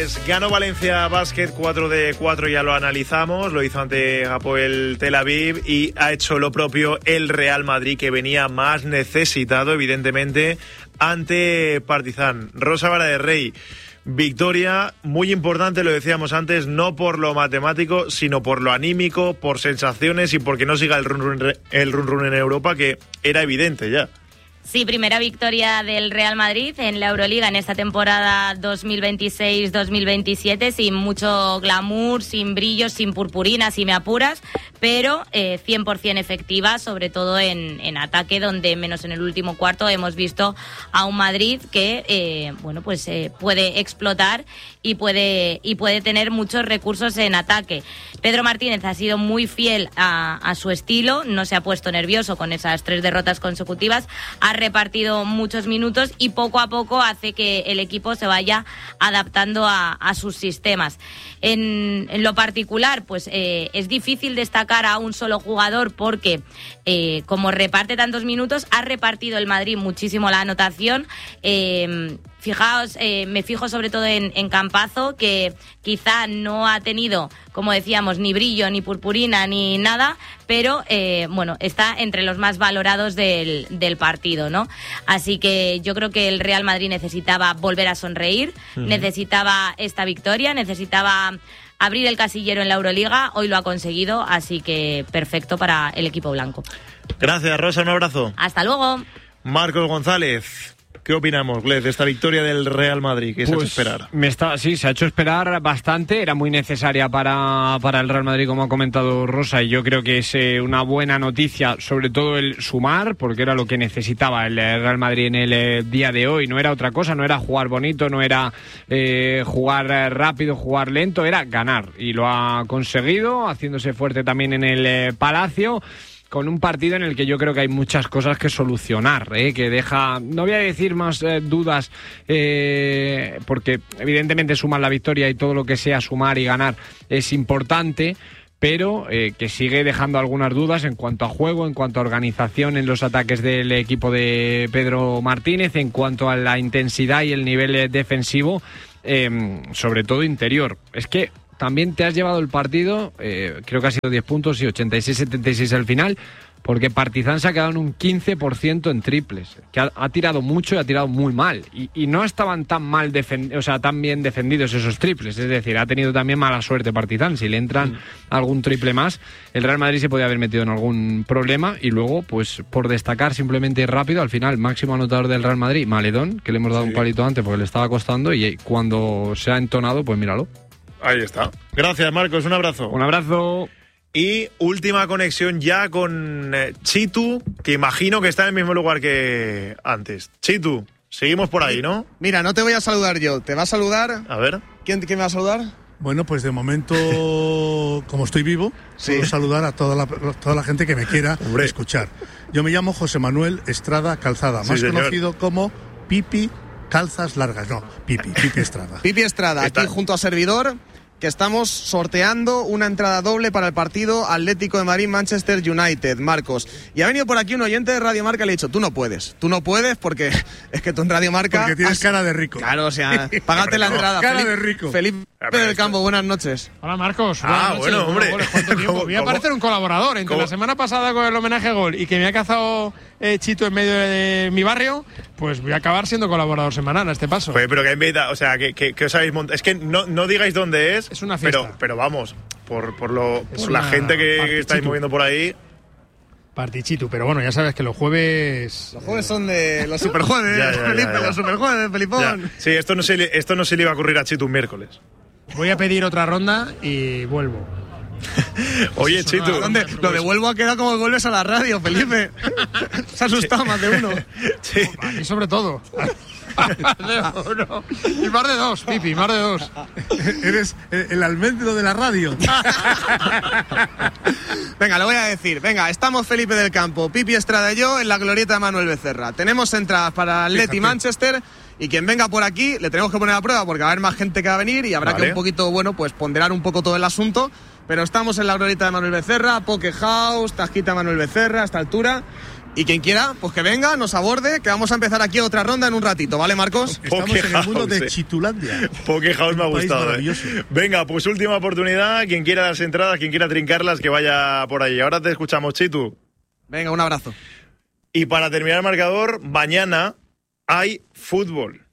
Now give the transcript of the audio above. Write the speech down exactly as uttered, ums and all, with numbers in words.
Ganó Valencia Basket cuatro de cuatro, ya lo analizamos, lo hizo ante Hapoel Tel Aviv y ha hecho lo propio el Real Madrid, que venía más necesitado, evidentemente, ante Partizan. Rosa Vara de Rey, victoria muy importante, lo decíamos antes, no por lo matemático, sino por lo anímico, por sensaciones y porque no siga el run run, el run run en Europa, que era evidente ya. Sí, primera victoria del Real Madrid en la Euroliga en esta temporada dos mil veintiséis dos mil veintisiete, sin mucho glamour, sin brillo, sin purpurina, si me apuras, pero eh, cien por ciento efectiva, sobre todo en, en ataque, donde menos en el último cuarto hemos visto a un Madrid que eh, bueno, pues eh, puede explotar y puede, y puede tener muchos recursos en ataque. Pedro Martínez ha sido muy fiel a, a su estilo, no se ha puesto nervioso con esas tres derrotas consecutivas, ha repartido muchos minutos y poco a poco hace que el equipo se vaya adaptando a, a sus sistemas. En, en lo particular, pues eh, es difícil destacar a un solo jugador porque eh, como reparte tantos minutos, ha repartido el Madrid muchísimo la anotación. Eh, Fijaos, eh, me fijo sobre todo en, en Campazzo, que quizá no ha tenido, como decíamos, ni brillo, ni purpurina, ni nada, pero eh, bueno, está entre los más valorados del, del partido, ¿no? Así que yo creo que el Real Madrid necesitaba volver a sonreír, uh-huh. necesitaba esta victoria, necesitaba abrir el casillero en la Euroliga, hoy lo ha conseguido, así que perfecto para el equipo blanco. Gracias, Rosa, un abrazo. Hasta luego. Marcos González. ¿Qué opinamos, Glez, de esta victoria del Real Madrid? ¿Qué se pues ha hecho esperar? Me está, sí, se ha hecho esperar bastante. Era muy necesaria para, para el Real Madrid, como ha comentado Rosa, y yo creo que es eh, una buena noticia, sobre todo el sumar, porque era lo que necesitaba el Real Madrid en el eh, día de hoy. No era otra cosa, no era jugar bonito, no era eh, jugar rápido, jugar lento, era ganar. Y lo ha conseguido, haciéndose fuerte también en el eh, Palacio, con un partido en el que yo creo que hay muchas cosas que solucionar, ¿eh? Que deja, no voy a decir más eh, dudas, eh, porque evidentemente sumar la victoria y todo lo que sea sumar y ganar es importante, pero eh, que sigue dejando algunas dudas en cuanto a juego, en cuanto a organización en los ataques del equipo de Pedro Martínez, en cuanto a la intensidad y el nivel defensivo, eh, sobre todo interior. Es que también te has llevado el partido, eh, creo que ha sido diez puntos y ochenta y seis setenta y seis al final, porque Partizan se ha quedado en un quince por ciento en triples, que ha, ha tirado mucho y ha tirado muy mal, y, y no estaban tan mal defend- o sea, tan bien defendidos esos triples, es decir, ha tenido también mala suerte Partizan. Si le entran mm. algún triple más, el Real Madrid se podía haber metido en algún problema. Y luego, pues por destacar simplemente rápido, al final, máximo anotador del Real Madrid, Maledón, que le hemos dado sí. un palito antes porque le estaba costando, y cuando se ha entonado, pues míralo. Ahí está. Gracias, Marcos. Un abrazo. Un abrazo. Y última conexión ya con eh, Chitu, que imagino que está en el mismo lugar que antes. Chitu, seguimos por ahí, ¿no? Mira, no te voy a saludar yo. ¿Te va a saludar? A ver. ¿Quién, quién me va a saludar? Bueno, pues de momento, como estoy vivo, sí. puedo saludar a toda la, toda la gente que me quiera Hombre. escuchar. Yo me llamo José Manuel Estrada Calzada, más sí, conocido como Pipi Calzas Largas. No, Pipi, Pipi Estrada. Pipi Estrada, Está. aquí junto a servidor, que estamos sorteando una entrada doble para el partido Atlético de Madrid-Manchester United, Marcos. Y ha venido por aquí un oyente de Radio Marca y le ha dicho, tú no puedes, tú no puedes porque es que tú en Radio Marca... Porque tienes has... cara de rico. Claro, o sea, págate la entrada. Cara Felipe, de rico. Felipe del Campo, buenas noches. Hola, Marcos. Ah, buenas noches. bueno, hombre. Goles, ¿cuánto tiempo? Voy a parecer un colaborador. Entre ¿Cómo? La semana pasada con el homenaje a Gol y que me ha cazado eh, Chito en medio de mi barrio, pues voy a acabar siendo colaborador semanal a este paso. Pues, pero que invita, o sea, que, que, que os habéis montado. Es que no, no digáis dónde es. Es una fiesta. Pero, pero vamos, por, por, lo, por la gente que estáis moviendo por ahí. Partichitu, pero bueno, ya sabes que los jueves... Los jueves son de los superjueves, ya, ya, Felipe, ya, ya. los superjueves, Felipón. Ya. Sí, esto no, se, esto no se le iba a ocurrir a Chitu un miércoles. Voy a pedir otra ronda y vuelvo. Oye, Chitu, no, ¿dónde? Lo de vuelvo ha quedado como vuelves a la radio, Felipe. Se ha asustado sí. más de uno. Sí. Oh, a mí sobre todo. uno. Y más de dos, Pipi, más de dos. Eres el almendro de la radio. Venga, lo voy a decir. Venga, estamos Felipe del Campo, Pipi Estrada y yo en la glorieta de Manuel Becerra. Tenemos entradas para Atleti Manchester. Y quien venga por aquí le tenemos que poner a prueba porque va a haber más gente que va a venir y habrá vale. que un poquito, bueno, pues ponderar un poco todo el asunto. Pero estamos en la glorieta de Manuel Becerra, Poke House, Tasquita Manuel Becerra a esta altura. Y quien quiera, pues que venga, nos aborde, que vamos a empezar aquí otra ronda en un ratito, ¿vale, Marcos? Estamos Poke en el mundo House, de eh. Chitulandia. Poke House me ha Un país gustado. maravilloso. Eh. Venga, pues última oportunidad. Quien quiera las entradas, quien quiera trincarlas, que vaya por ahí. Ahora te escuchamos, Chitu. Venga, un abrazo. Y para terminar el marcador, mañana hay fútbol.